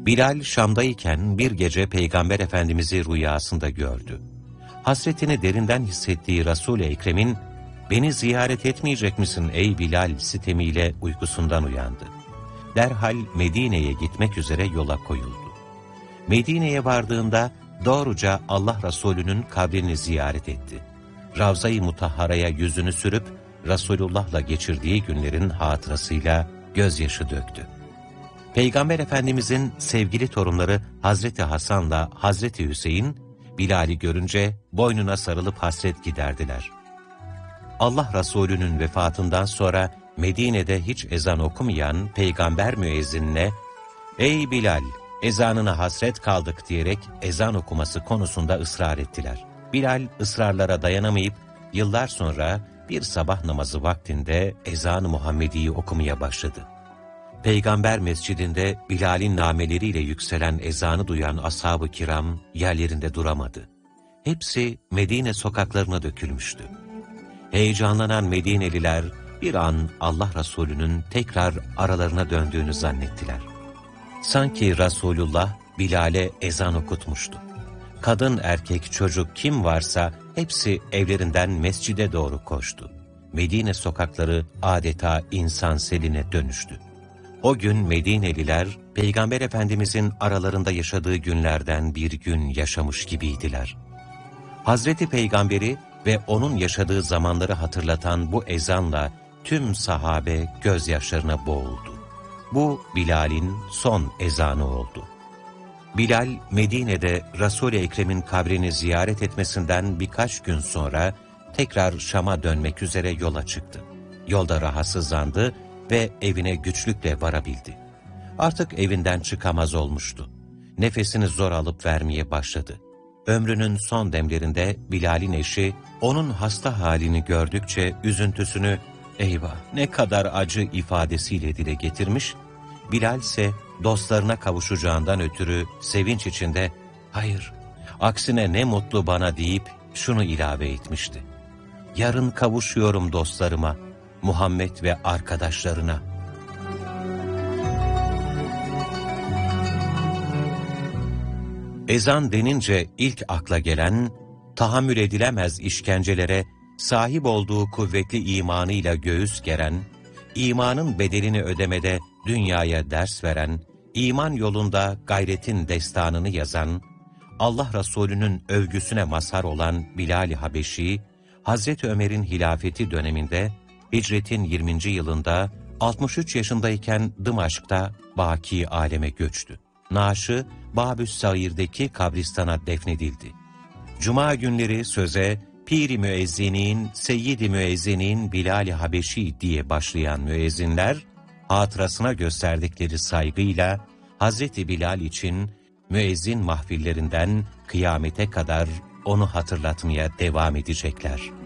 Bilal Şam'dayken bir gece Peygamber Efendimiz'i rüyasında gördü. Hasretini derinden hissettiği Resul-i Ekrem'in "Beni ziyaret etmeyecek misin ey Bilal?" sitemiyle uykusundan uyandı. Derhal Medine'ye gitmek üzere yola koyuldu. Medine'ye vardığında doğruca Allah Resulü'nün kabrini ziyaret etti. Ravza-i Mutahhara'ya yüzünü sürüp Resulullah'la geçirdiği günlerin hatırasıyla gözyaşı döktü. Peygamber Efendimizin sevgili torunları Hazreti Hasan'la Hazreti Hüseyin, Bilal'i görünce boynuna sarılıp hasret giderdiler. Allah Resulü'nün vefatından sonra Medine'de hiç ezan okumayan peygamber müezzinine "Ey Bilal, ezanına hasret kaldık" diyerek ezan okuması konusunda ısrar ettiler. Bilal ısrarlara dayanamayıp yıllar sonra bir sabah namazı vaktinde ezan-ı Muhammedi'yi okumaya başladı. Peygamber mescidinde Bilal'in nameleriyle yükselen ezanı duyan ashab-ı kiram yerlerinde duramadı. Hepsi Medine sokaklarına dökülmüştü. Heyecanlanan Medineliler bir an Allah Resulü'nün tekrar aralarına döndüğünü zannettiler. Sanki Resulullah Bilal'e ezan okutmuştu. Kadın, erkek, çocuk kim varsa hepsi evlerinden mescide doğru koştu. Medine sokakları adeta insan seline dönüştü. O gün Medineliler, Peygamber Efendimizin aralarında yaşadığı günlerden bir gün yaşamış gibiydiler. Hazreti Peygamberi ve onun yaşadığı zamanları hatırlatan bu ezanla tüm sahabe gözyaşlarına boğuldu. Bu Bilal'in son ezanı oldu. Bilal, Medine'de Resul-i Ekrem'in kabrini ziyaret etmesinden birkaç gün sonra tekrar Şam'a dönmek üzere yola çıktı. Yolda rahatsızlandı ve evine güçlükle varabildi. Artık evinden çıkamaz olmuştu. Nefesini zor alıp vermeye başladı. Ömrünün son demlerinde Bilal'in eşi, onun hasta halini gördükçe üzüntüsünü "Eyvah, ne kadar acı" ifadesiyle dile getirmiş, Bilal ise dostlarına kavuşacağından ötürü sevinç içinde "Hayır, aksine ne mutlu bana" deyip şunu ilave etmişti: "Yarın kavuşuyorum dostlarıma, Muhammed ve arkadaşlarına." Ezan denince ilk akla gelen, tahammül edilemez işkencelere sahip olduğu kuvvetli imanıyla göğüs geren, imanın bedelini ödemede dünyaya ders veren, iman yolunda gayretin destanını yazan, Allah Resulü'nün övgüsüne mazhar olan Bilal-i Habeşi, Hazreti Ömer'in hilafeti döneminde, hicretin 20. yılında 63 yaşındayken Dımaşk'ta baki aleme göçtü. Naaşı Babüs Sair'deki kabristana defnedildi. Cuma günleri söze Pir-i Müezzinin, Seyyid-i Müezzinin Bilal-i Habeşi diye başlayan müezzinler, hatırasına gösterdikleri saygıyla Hazreti Bilal için müezzin mahfillerinden kıyamete kadar onu hatırlatmaya devam edecekler.